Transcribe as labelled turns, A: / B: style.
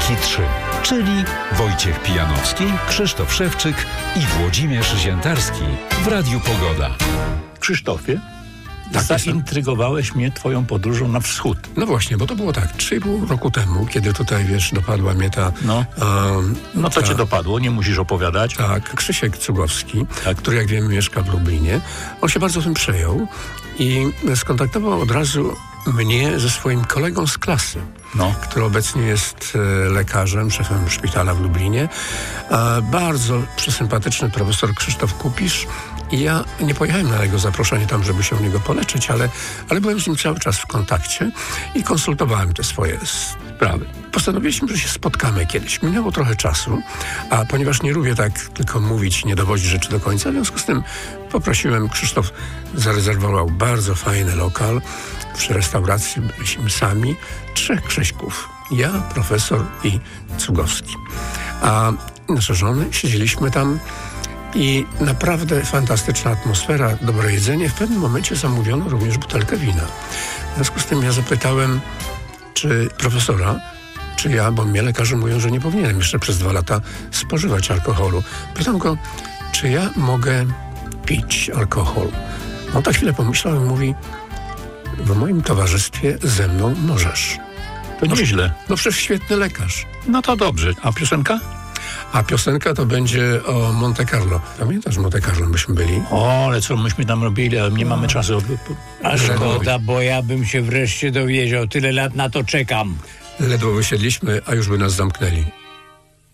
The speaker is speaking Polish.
A: Jedynki 3, czyli Wojciech Pijanowski, Krzysztof Szewczyk i Włodzimierz Ziętarski w Radiu Pogoda.
B: Krzysztofie,
C: Tak,
B: zaintrygowałeś mnie twoją podróżą na wschód.
C: No właśnie, bo to było tak, 3,5 roku temu, kiedy tutaj, dopadła mnie ta...
B: No co cię dopadło? Nie musisz opowiadać.
C: Tak, Krzysiek Cugowski, który jak wiemy mieszka w Lublinie. On się bardzo tym przejął i skontaktował od razu mnie ze swoim kolegą z klasy, który obecnie jest lekarzem, szefem szpitala w Lublinie. Bardzo przesympatyczny profesor Krzysztof Kupisz. I ja nie pojechałem na jego zaproszenie tam, żeby się u niego poleczyć, ale byłem z nim cały czas w kontakcie i konsultowałem te swoje sprawy. Postanowiliśmy, że się spotkamy kiedyś. Minęło trochę czasu, a ponieważ nie lubię tak tylko mówić, nie dowodzić rzeczy do końca, w związku z tym poprosiłem, Krzysztof zarezerwował bardzo fajny lokal przy restauracji, byliśmy sami, 3 Krzyśków. Ja, profesor i Cugowski. A nasze żony, siedzieliśmy tam i naprawdę fantastyczna atmosfera, dobre jedzenie. W pewnym momencie zamówiono również butelkę wina. W związku z tym ja zapytałem, czy profesora, czy ja, bo mnie lekarze mówią, że nie powinienem jeszcze przez 2 lata spożywać alkoholu. Pytam go, czy ja mogę pić alkohol. On tak chwilę pomyślał i mówi, w moim towarzystwie ze mną możesz.
B: To nieźle.
C: No przecież świetny lekarz.
B: No to dobrze. A piosenka?
C: A piosenka to będzie o Monte Carlo. Pamiętasz Monte Carlo, myśmy byli?
B: O, ale co myśmy tam robili, ale nie mamy czasu.
D: A szkoda, bo ja bym się wreszcie dowiedział. Tyle lat na to czekam.
C: Ledwo wysiedliśmy, a już by nas zamknęli.